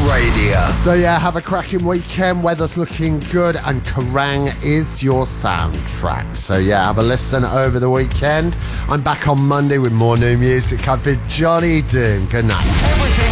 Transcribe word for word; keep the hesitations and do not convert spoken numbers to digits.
Radio. So yeah, have a cracking weekend. Weather's looking good and Kerrang is your soundtrack. So yeah, have a listen over the weekend. I'm back on Monday with more new music. I've been Johnny Doom. Good night. Everything